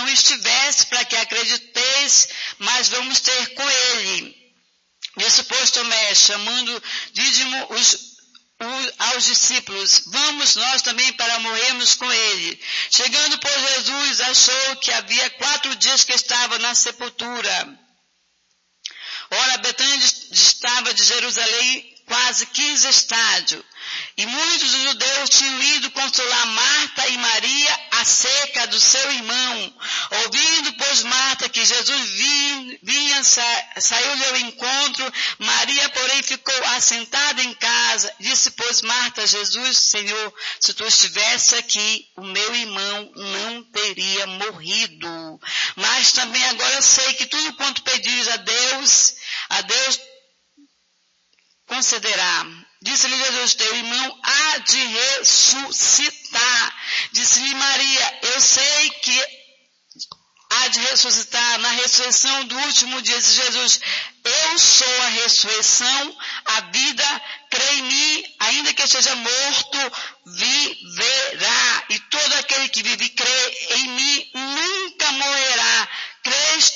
não estivesse, para que acrediteis, mas vamos ter com ele. Disse, pois, Tomé, chamando Dídimo aos discípulos, vamos nós também para morrermos com ele. Chegando, pois, Jesus achou que havia 4 dias que estava na sepultura. Ora, Betânia distava de Jerusalém quase 15 estádios, e muitos dos judeus tinham ido consolar Marta e Maria acerca do seu irmão. Ouvindo, pois, Marta que Jesus vinha, saiu-lhe ao encontro. Maria, porém, ficou assentada em casa. Disse, pois, Marta a Jesus, Senhor, se tu estivesse aqui, o meu irmão não teria morrido. Mas também agora eu sei que tudo quanto pedires a Deus concederá. Disse-lhe Jesus, teu irmão há de ressuscitar. Disse-lhe Maria, eu sei que há de ressuscitar na ressurreição do último dia. Disse Jesus, eu sou a ressurreição, a vida, crê em mim, ainda que esteja morto, viverá. E todo aquele que vive e crê em mim nunca morrerá. Crês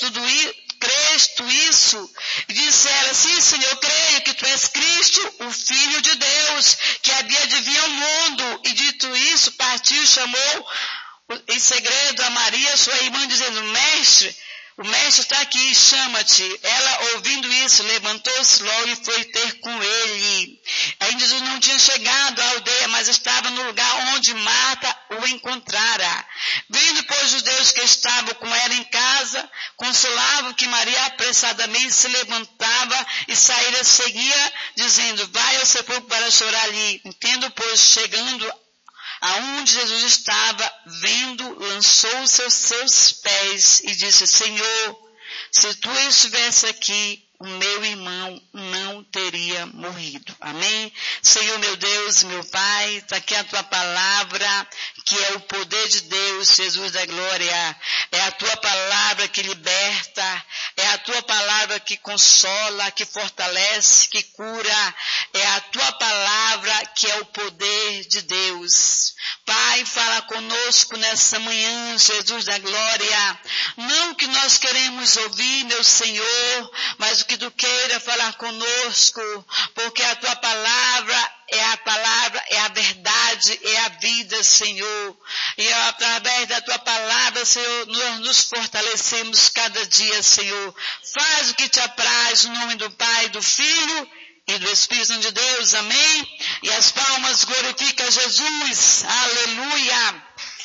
tu isso? E disse ela, sim, Senhor, eu creio que tu és Cristo, o Filho de Deus, que havia de vir ao mundo. E dito isso, partiu e chamou em segredo a Maria, sua irmã, dizendo, Mestre, o Mestre está aqui, chama-te. Ela, ouvindo isso, levantou-se logo e foi ter com ele. Ainda Jesus não tinha chegado à aldeia, mas estava no lugar onde Marta o encontrara. Vindo, pois, os judeus que estavam com ela em casa, consolavam que Maria apressadamente se levantava e saíra, seguia, dizendo, vai ao sepulcro para chorar ali. Entendo, pois, chegando aonde Jesus estava, vendo, lançou-se aos seus pés e disse, Senhor, se tu estivesse aqui, o meu irmão não teria morrido. Amém? Senhor, meu Deus, meu Pai, está aqui a tua palavra, que é o poder de Deus, Jesus da glória. É a tua palavra que liberta, é a tua palavra que consola, que fortalece, que cura. É a tua palavra que é o poder de Deus. Pai, fala conosco nessa manhã, Jesus da glória. Não que nós queremos ouvir, meu Senhor, mas o que tu queira falar conosco, porque a tua palavra, é a verdade, é a vida, Senhor. E através da tua palavra, Senhor, nós nos fortalecemos cada dia, Senhor. Faz o que te apraz, no nome do Pai, do Filho e do Espírito Santo de Deus, amém? E as palmas glorificam Jesus, aleluia.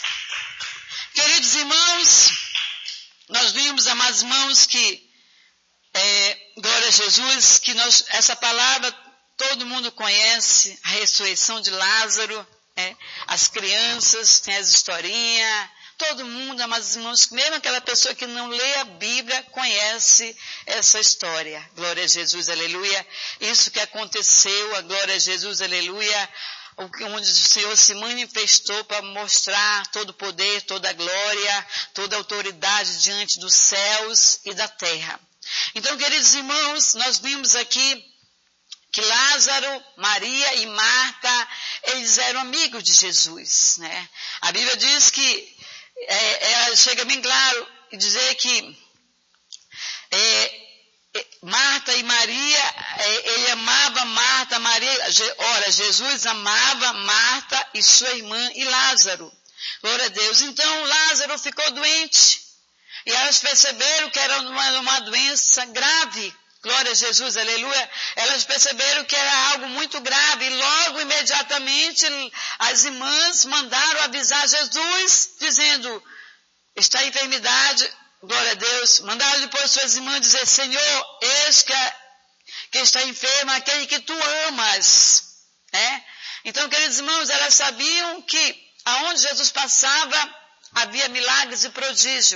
Queridos irmãos, nós vimos, amados irmãos, que glória a Jesus, que essa palavra todo mundo conhece, a ressurreição de Lázaro, as crianças, tem as historinhas, todo mundo, amados irmãos, mesmo aquela pessoa que não lê a Bíblia, conhece essa história. Glória a Jesus, aleluia. Isso que aconteceu, a glória a Jesus, aleluia, onde o Senhor se manifestou para mostrar todo o poder, toda a glória, toda a autoridade diante dos céus e da terra. Então, queridos irmãos, nós vimos aqui que Lázaro, Maria e Marta, eles eram amigos de Jesus, né? A Bíblia diz que, chega bem claro dizer que Marta e Maria, ele amava Marta, Maria, ora, Jesus amava Marta e sua irmã e Lázaro. Glória a Deus. Então, Lázaro ficou doente. E elas perceberam que era uma doença grave. Glória a Jesus, aleluia. Elas perceberam que era algo muito grave. E logo, imediatamente, as irmãs mandaram avisar Jesus, dizendo, está a enfermidade, glória a Deus. Mandaram depois suas irmãs dizer, Senhor, eis que está enfermo aquele que tu amas. Então, queridos irmãos, elas sabiam que aonde Jesus passava, havia milagres e prodígio.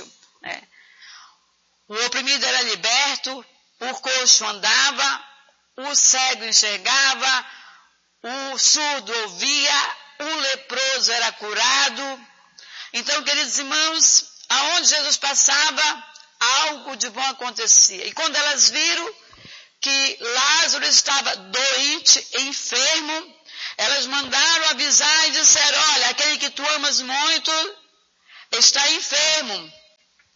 O oprimido era liberto, o coxo andava, o cego enxergava, o surdo ouvia, o leproso era curado. Então, queridos irmãos, aonde Jesus passava, algo de bom acontecia. E quando elas viram que Lázaro estava doente, enfermo, elas mandaram avisar e disseram, olha, aquele que tu amas muito está enfermo.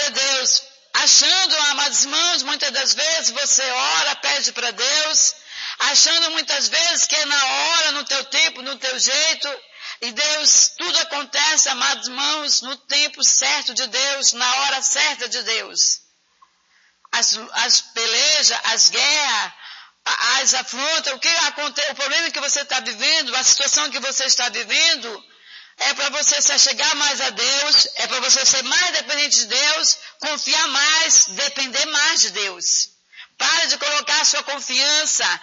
Glória a Deus. Achando, amados irmãos, muitas das vezes você ora, pede para Deus, achando muitas vezes que é na hora, no teu tempo, no teu jeito, e Deus, tudo acontece, amados irmãos, no tempo certo de Deus, na hora certa de Deus. As pelejas, as guerras, as afrontas, o que acontece, o problema que você está vivendo, a situação que você está vivendo, é para você se achegar mais a Deus, é para você ser mais dependente de Deus, confiar mais, depender mais de Deus. Para de colocar a sua confiança,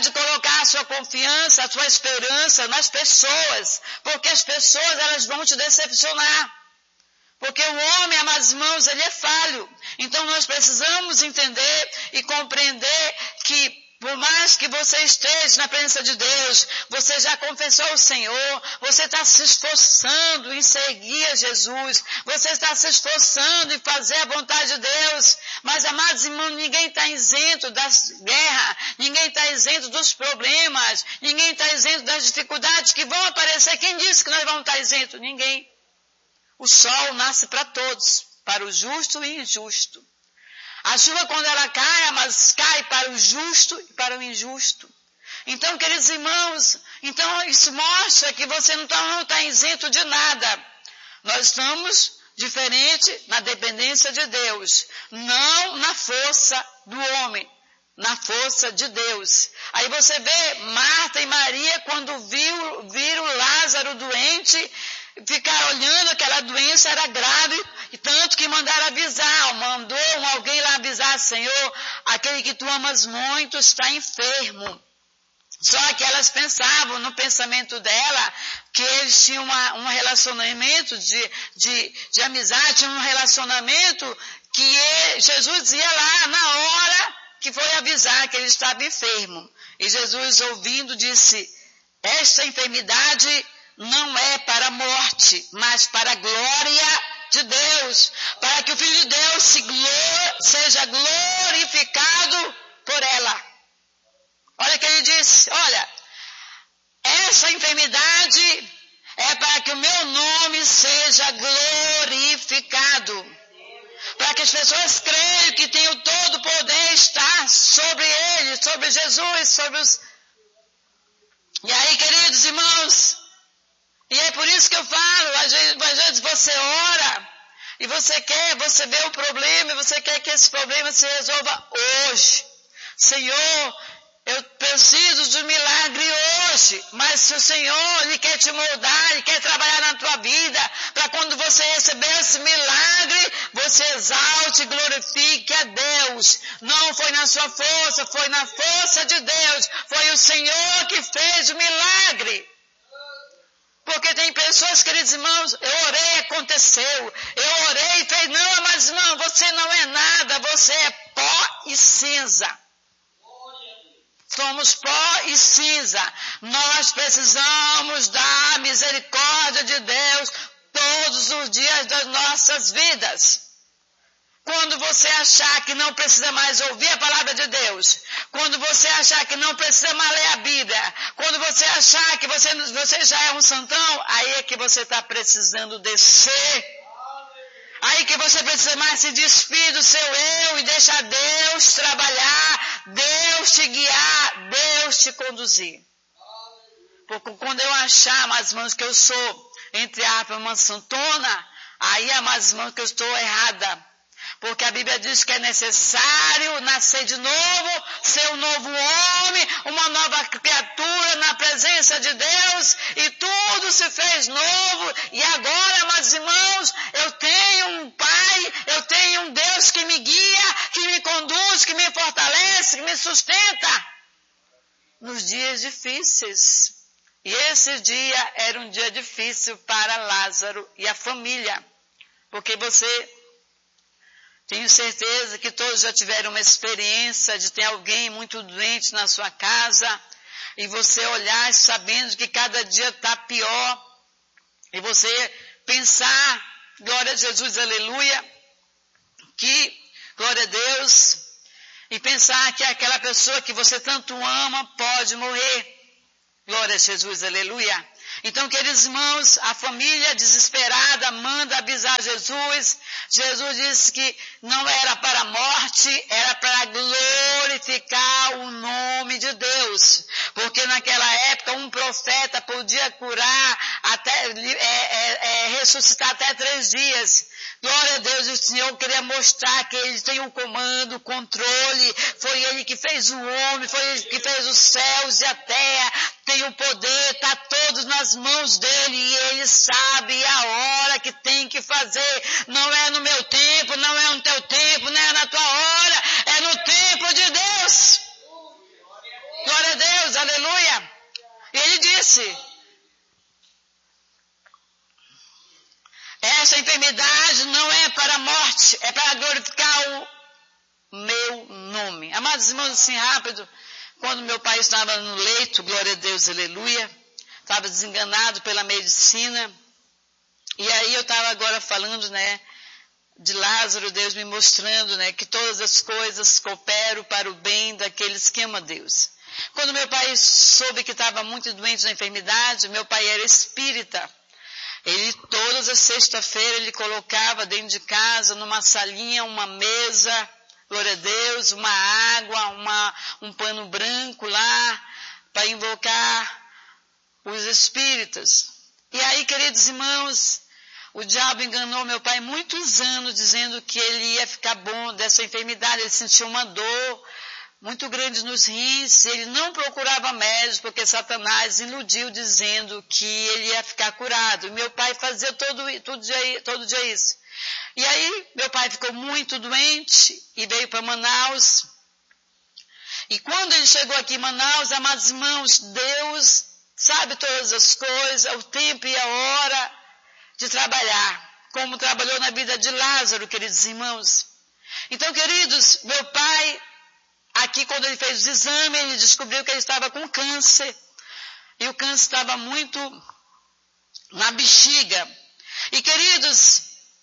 a sua esperança nas pessoas, porque as pessoas elas vão te decepcionar. Porque o homem, amados irmãos, ele é falho. Então nós precisamos entender e compreender que por mais que você esteja na presença de Deus, você já confessou o Senhor, você está se esforçando em seguir a Jesus, você está se esforçando em fazer a vontade de Deus, mas, amados irmãos, ninguém está isento das guerras, ninguém está isento dos problemas, ninguém está isento das dificuldades que vão aparecer. Quem disse que nós vamos estar isentos? Ninguém. O sol nasce para todos, para o justo e injusto. A chuva, quando ela cai, mas cai para o justo e para o injusto. Então, queridos irmãos, então isso mostra que você não está isento de nada. Nós estamos diferente na dependência de Deus, não na força do homem, na força de Deus. Aí você vê Marta e Maria, quando viram Lázaro doente, ficaram olhando, aquela doença era grave, e tanto que mandaram avisar, mandou alguém lá avisar: Senhor, aquele que tu amas muito está enfermo. Só que elas pensavam no pensamento dela que eles tinham um relacionamento de amizade, tinham um relacionamento que Jesus ia lá na hora que foi avisar que ele estava enfermo. E Jesus, ouvindo, disse: esta enfermidade não é para a morte, mas para a glória de Deus, para que o Filho de Deus seja glorificado por ela. Olha que ele disse: olha, essa enfermidade é para que o meu nome seja glorificado, para que as pessoas creiam que tem o todo poder está sobre ele, sobre Jesus, sobre os... E aí, queridos irmãos, e é por isso que eu falo, às vezes você ora, e você vê o problema, e você quer que esse problema se resolva hoje. Senhor, eu preciso de um milagre hoje, mas se o Senhor, Ele quer te moldar, Ele quer trabalhar na tua vida, para quando você receber esse milagre, você exalte e glorifique a Deus. Não foi na sua força, foi na força de Deus, foi o Senhor que fez o milagre. Porque tem pessoas, queridos irmãos, eu orei, aconteceu, eu orei e fez, não, mas não, você não é nada, você é pó e cinza. Somos pó e cinza. Nós precisamos da misericórdia de Deus todos os dias das nossas vidas. Quando você achar que não precisa mais ouvir a palavra de Deus, quando você achar que não precisa mais ler a Bíblia, quando você achar que você já é um santão, aí é que você está precisando descer. Aí que você precisa mais se despir do seu eu e deixar Deus trabalhar, Deus te guiar, Deus te conduzir. Porque quando eu achar, amados irmãos, que eu sou, entre aspas, uma santona, aí, amados irmãos, que eu estou errada. Porque a Bíblia diz que é necessário nascer de novo, ser um novo homem, uma nova criatura na presença de Deus, e tudo se fez novo, e agora, meus irmãos, eu tenho um Pai, eu tenho um Deus que me guia, que me conduz, que me fortalece, que me sustenta nos dias difíceis. E esse dia era um dia difícil para Lázaro e a família, porque tenho certeza que todos já tiveram uma experiência de ter alguém muito doente na sua casa e você olhar sabendo que cada dia está pior e você pensar, glória a Jesus, aleluia, que, glória a Deus, e pensar que aquela pessoa que você tanto ama pode morrer, glória a Jesus, aleluia. Então, queridos irmãos, a família desesperada manda avisar Jesus. Jesus disse que não era para a morte, era para glorificar o nome de Deus. Porque naquela época um profeta podia curar, ressuscitar até 3 dias. Glória a Deus, o Senhor queria mostrar que Ele tem o comando, o controle. Foi Ele que fez o homem, foi Ele que fez os céus e a terra. Tem o poder, está todos nas mãos dEle e Ele sabe a hora que tem que fazer. Não é no meu tempo, não é no teu tempo, não é na tua hora, é no tempo de Deus. Glória a Deus, aleluia. E Ele disse, essa enfermidade não é para a morte, é para glorificar o meu nome. Amados irmãos, assim rápido, quando meu pai estava no leito, glória a Deus, aleluia, estava desenganado pela medicina, e aí eu estava agora falando, né, de Lázaro, Deus me mostrando, né, que todas as coisas cooperam para o bem daqueles que amam a Deus. Quando meu pai soube que estava muito doente da enfermidade, meu pai era espírita. Ele, todas as sexta-feiras, ele colocava dentro de casa, numa salinha, uma mesa, glória a Deus, uma água, um pano branco lá, para invocar os espíritas. E aí, queridos irmãos, o diabo enganou meu pai muitos anos, dizendo que ele ia ficar bom dessa enfermidade. Ele sentiu uma dor muito grande nos rins, ele não procurava médico, porque Satanás iludiu dizendo que ele ia ficar curado. E meu pai fazia todo dia isso. E aí, meu pai ficou muito doente e veio para Manaus. E quando ele chegou aqui em Manaus, amados irmãos, Deus sabe todas as coisas, o tempo e a hora de trabalhar, como trabalhou na vida de Lázaro, queridos irmãos. Então, queridos, meu pai, aqui quando ele fez o exame, ele descobriu que ele estava com câncer. E o câncer estava muito na bexiga. E, queridos,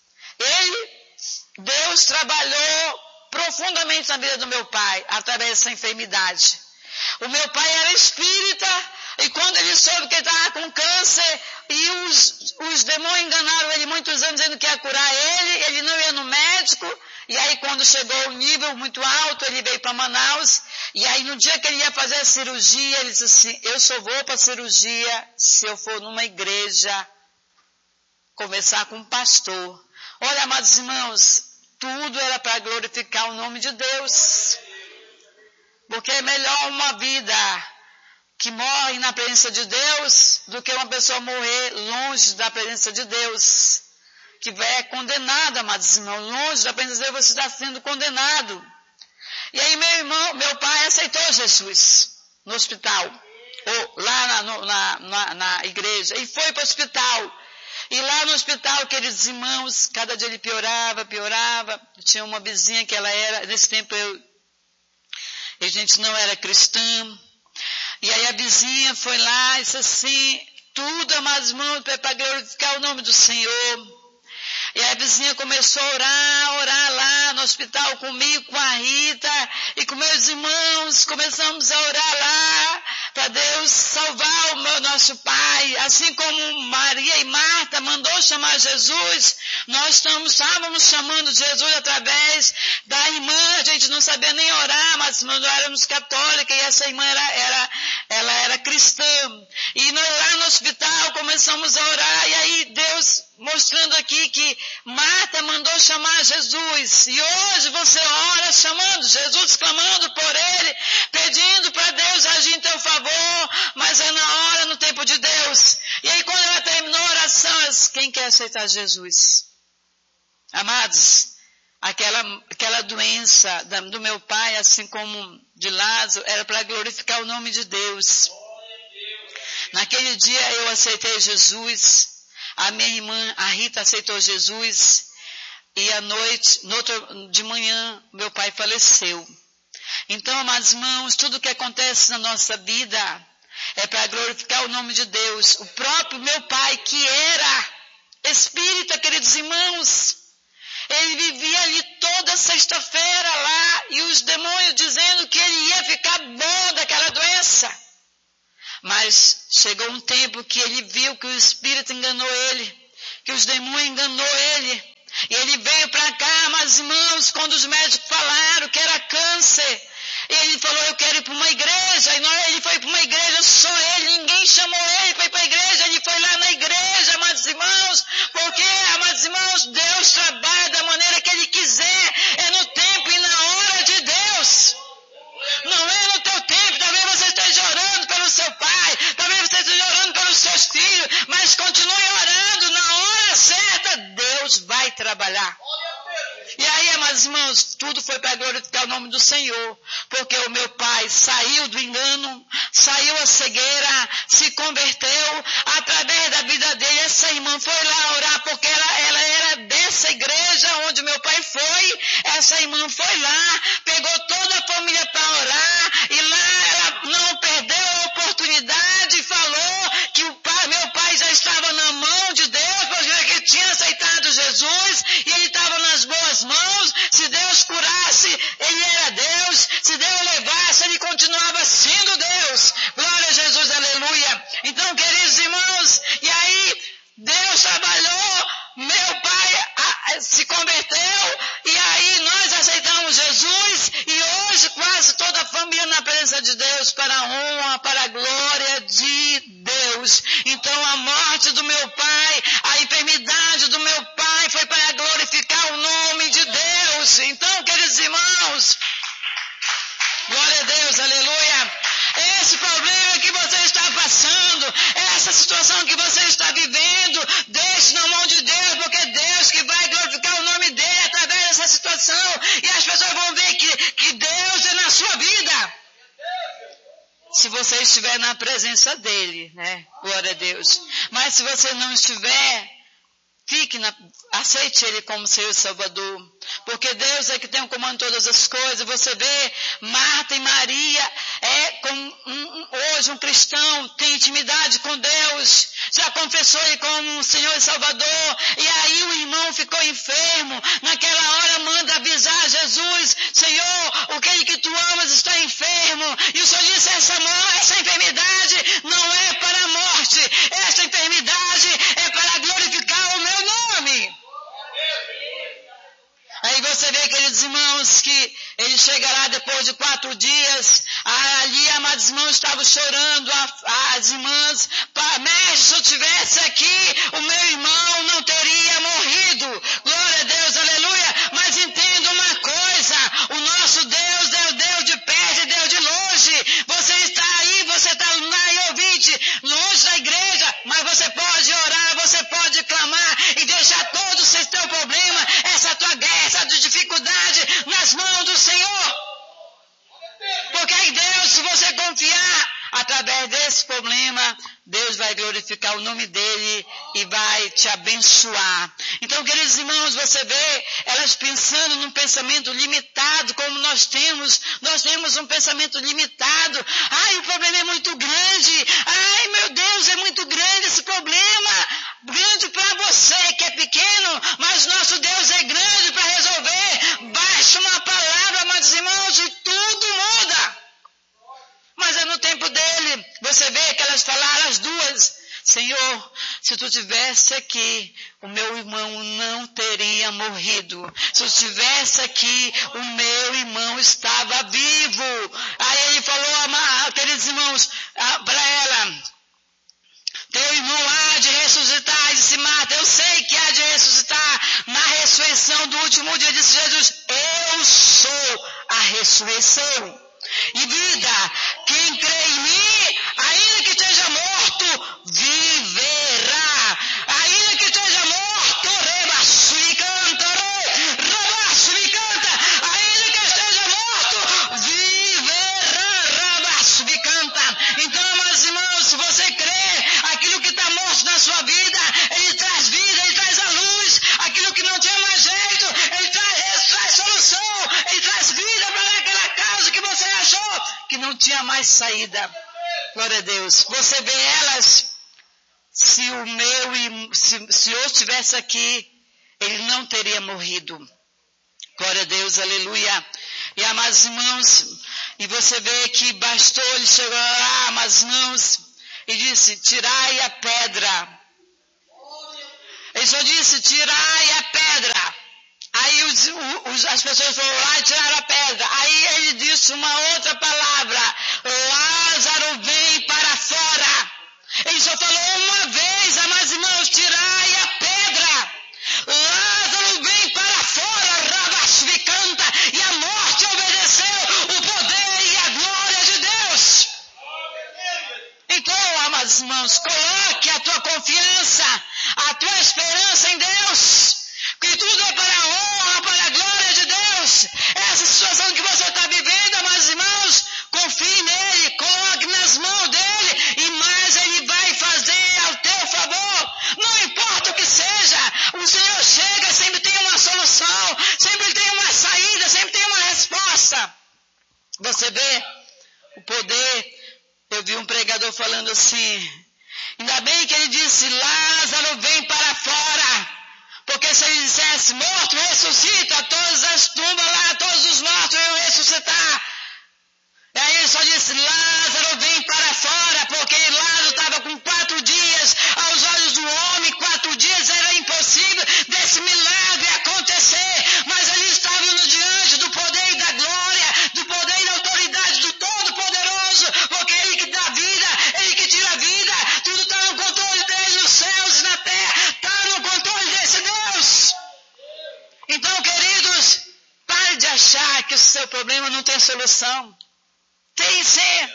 Deus trabalhou profundamente na vida do meu pai, através dessa enfermidade. O meu pai era espírita, e quando ele soube que ele estava com câncer, e os demônios enganaram ele muitos anos, dizendo que ia curar ele não ia no médico, e aí quando chegou um nível muito alto, ele veio para Manaus, e aí no dia que ele ia fazer a cirurgia, ele disse assim, eu só vou para a cirurgia se eu for numa igreja, conversar com um pastor. Olha, amados irmãos, tudo era para glorificar o nome de Deus. Porque é melhor uma vida que morre na presença de Deus do que uma pessoa morrer longe da presença de Deus. Que é condenado, amados irmãos. Longe da presença de Deus você está sendo condenado. E aí meu pai aceitou Jesus no hospital. Ou lá na igreja. E foi para o hospital. E lá no hospital, queridos irmãos, cada dia ele piorava. Tinha uma vizinha que ela era, nesse tempo a gente não era cristã. E aí a vizinha foi lá e disse assim, tudo, amados irmãos, para glorificar o nome do Senhor. E a vizinha começou a orar lá no hospital comigo, com a Rita e com meus irmãos. Começamos a orar lá para Deus salvar o nosso pai. Assim como Maria e Marta mandou chamar Jesus, nós estávamos chamando Jesus através da irmã. A gente não sabia nem orar, mas nós éramos católicas e essa irmã ela era cristã. E nós lá no hospital começamos a orar e aí Deus mostrando aqui que Marta mandou chamar Jesus, e hoje você ora chamando Jesus, clamando por Ele, pedindo para Deus agir em teu favor, mas é na hora, no tempo de Deus. E aí quando ela terminou a oração, quem quer aceitar Jesus? Amados, aquela doença do meu pai, assim como de Lázaro, era para glorificar o nome de Deus. Naquele dia eu aceitei Jesus. A minha irmã, a Rita, aceitou Jesus e à noite, de manhã, meu pai faleceu. Então, amados irmãos, tudo que acontece na nossa vida é para glorificar o nome de Deus. O próprio meu pai, que era espírita, queridos irmãos, ele vivia ali toda sexta-feira lá e os demônios dizendo que ele ia ficar bom daquela doença. Mas chegou um tempo que ele viu que o espírito enganou ele, que os demônios enganou ele. E ele veio para cá, mas irmãos, quando os médicos falaram que era câncer, ele falou, eu quero ir para uma igreja. E ele foi para uma igreja, só ele, ninguém chamou ele para ir para a igreja. Ele foi lá na igreja, amados irmãos, porque, amados irmãos, Deus trabalha da maneira que ele quiser, é no tempo e na hora de Deus. Não é no teu tempo. Talvez você esteja orando pelo seu pai, talvez você esteja orando pelos seus filhos, mas continue orando. Na hora certa, Deus vai trabalhar. E aí, amados irmãos, tudo foi para glorificar o nome do Senhor, porque o meu pai saiu do engano, saiu a cegueira, se converteu através da vida dele. Essa irmã foi lá orar, porque ela era dessa igreja onde meu pai foi. Essa irmã foi lá, pegou toda a família para orar, e lá ela não perdeu a oportunidade e falou que meu pai já estava na mão de Deus, porque ele tinha aceitado Jesus, e ele estava nas boas mãos. Se Deus curasse, ele era Deus. Se Deus levasse, ele continuava sendo Deus. Glória a Jesus, aleluia. Então, queridos irmãos, e aí Deus trabalhou, meu pai se converteu, e aí nós aceitamos Jesus, e hoje quase toda a família na presença de Deus, para a honra, para a glória de Deus. Então a morte do meu pai, a enfermidade do meu pai foi para glorificar o nome de Deus. Então, queridos irmãos, glória a Deus, aleluia. Esse problema que você está passando, essa situação que você está vivendo, deixe na mão de Deus, porque é Deus que vai glorificar o nome dele através dessa situação, e as pessoas vão ver que Deus é na sua vida. Se você estiver na presença dele, né? Glória a Deus. Mas se você não estiver, aceite ele como seu Salvador, porque Deus é que tem o comando de todas as coisas. Você vê Marta e Maria, hoje um cristão tem intimidade com Deus, já confessou ele como Senhor e Salvador, e aí o irmão ficou enfermo. Naquela hora manda avisar Jesus: Senhor, aquele que tu amas está enfermo. E o Senhor disse: essa enfermidade não é para a morte, essa enfermidade é para glorificar o meu nome. Aí você vê, queridos irmãos, que ele chega lá depois de 4 dias, ali, amados irmãos, estavam chorando, as irmãs: mestre, se eu estivesse aqui, o meu irmão não teria morrido. Glória a Deus, aleluia. Mas entenda uma coisa, o nosso Deus é o Deus de perto e Deus de longe. Você está aí, você está lá em ouvinte, longe da igreja, mas você pode orar, você pode clamar e deixar todo o seu problema, essa tua guerra, essa dificuldade nas mãos do Senhor. Porque em Deus, se você confiar, através desse problema, Deus vai glorificar o nome dele e vai te abençoar. Então, queridos irmãos, você vê elas pensando num pensamento limitado, como nós temos um pensamento limitado. Ai, o problema é muito grande. Ai, meu Deus, é muito grande esse problema. Grande para você que é pequeno, mas nosso Deus é grande para resolver. Basta uma palavra, amados irmãos, e tudo muda. Mas é no tempo dele. Você vê que elas falaram, as duas: Senhor, se tu estivesse aqui, o meu irmão não teria morrido. Se eu estivesse aqui, o meu irmão estava vivo. Aí ele falou, queridos irmãos, para ela: teu irmão há de ressuscitar. E disse Marta: eu sei que há de ressuscitar na ressurreição do último dia. Disse Jesus: eu sou a ressurreição e vida. Quem crê em mim, ainda que esteja morto, viverá. Ainda que esteja morto, ainda que esteja morto, viverá. Então, meus irmãos, se você crê, aquilo que está morto na sua vida, ele traz vida, ele traz a luz. Aquilo que não tinha mais jeito, ele traz solução, ele traz vida para aquela causa que você achou que não tinha mais saída. Glória a Deus. Você vê elas: se eu estivesse aqui, ele não teria morrido. Glória a Deus, aleluia. E, amados irmãos, e você vê que bastou, ele chegou lá, amados irmãos, e disse, tirai a pedra. Ele só disse, tirai a pedra. Aí as pessoas foram lá e tiraram a pedra. Aí ele disse uma outra palavra, Lázaro, vem para fora. Ele só falou uma vez, amados irmãos, tirai a pedra. Lázaro, vem para fora, Rabashvikanta. E a morte obedeceu o poder e a glória de Deus. Então, amados irmãos, coloque a tua confiança, a tua esperança em Deus. Que tudo é para a honra, para a glória de Deus. Essa situação que você está vivendo, amados irmãos, confie nele, coloque nas mãos dele e mais ele vai fazer ao teu favor. Não importa o que seja, o Senhor chega, sempre tem uma solução, sempre tem uma saída, sempre tem uma resposta. Você vê o poder. Eu vi um pregador falando assim, ainda bem que ele disse, Lázaro, vem para fora. Porque se ele dissesse, morto, ressuscita, todas as tumbas lá, todos os mortos iam ressuscitar. E aí ele só disse, Lázaro, vem para fora, porque Lázaro estava com 4 dias, aos olhos do homem, 4 dias era impossível desse milagre acontecer, mas eles estavam diante do poder e da glória, do poder e da autoridade do Todo-Poderoso, porque Ele que dá vida, Ele que tira a vida, tudo está no controle dele, nos céus e na terra, está no controle desse Deus. Então, queridos, pare de achar que o seu problema não tem solução. Tem sim.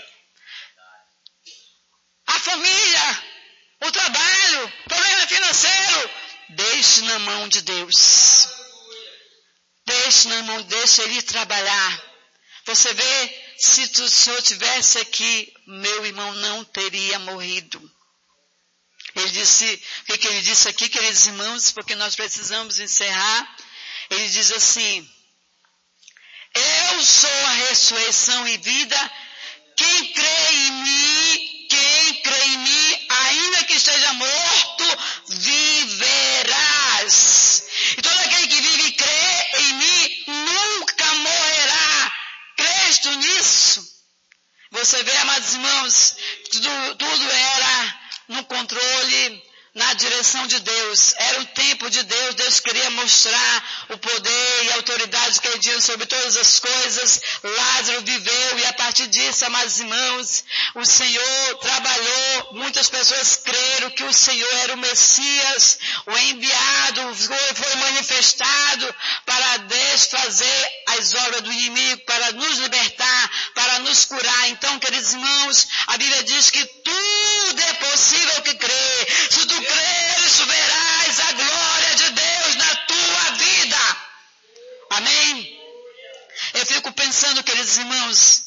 A família, o trabalho, problema financeiro, deixe na mão de Deus. Deixe na mão, deixe Ele trabalhar. Você vê, se o Senhor tivesse aqui, meu irmão não teria morrido. Ele disse, o que ele disse aqui, queridos irmãos, porque nós precisamos encerrar. Ele diz assim, eu sou a ressurreição e vida, quem crê em mim, ainda que esteja morto, viverás. E todo aquele que vive e crê em mim, nunca morrerá. Crês tu nisso? Você vê, amados irmãos, tudo era no controle, na direção de Deus. Era o tempo de Deus. Deus queria mostrar o poder e a autoridade que Ele tinha sobre todas as coisas. Lázaro viveu e a partir disso, amados irmãos, o Senhor trabalhou. Muitas pessoas creram que o Senhor era o Messias, o enviado, foi manifestado para desfazer as obras do inimigo, para nos libertar, para nos curar. Então, queridos irmãos, a Bíblia diz que tudo é possível que crê. Se tu creres, tu verás a glória de Deus na tua vida. Amém? Eu fico pensando, queridos irmãos,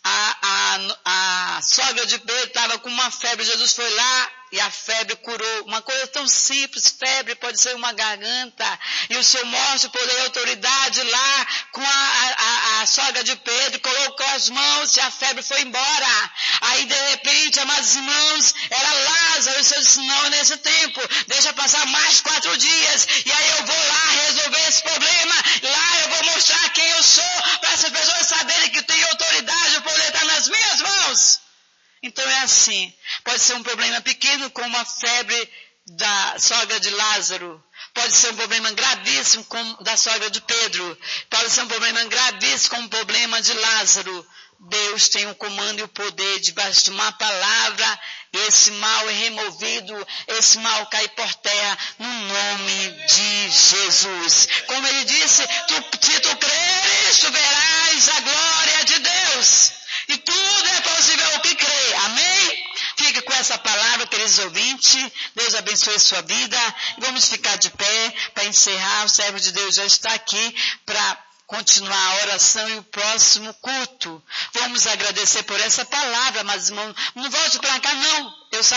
a sogra de Pedro estava com uma febre, Jesus foi lá e a febre curou. Uma coisa tão simples, febre pode ser uma garganta, e o Senhor mostra o poder e a autoridade lá com a sogra de Pedro, colocou as mãos e a febre foi embora. Aí de repente, amados irmãos, era Lázaro, e o Senhor disse, não, nesse tempo, deixa passar mais 4 dias, e aí eu vou lá resolver esse problema, lá eu vou mostrar quem eu sou, para essas pessoas saberem que tem autoridade, o poder está nas minhas mãos. Então é assim, pode ser um problema pequeno como a febre da sogra de Lázaro, pode ser um problema gravíssimo como da sogra de Pedro, pode ser um problema gravíssimo como o problema de Lázaro. Deus tem o comando e o poder debaixo de uma palavra, esse mal é removido, esse mal cai por terra, no nome de Jesus. Como ele disse, se tu creres, tu verás a glória de Deus. E tudo é possível que crê. Amém? Fique com essa palavra, queridos ouvintes. Deus abençoe a sua vida. Vamos ficar de pé para encerrar. O servo de Deus já está aqui para continuar a oração e o próximo culto. Vamos agradecer por essa palavra, mas irmão, não volte para cá não. Eu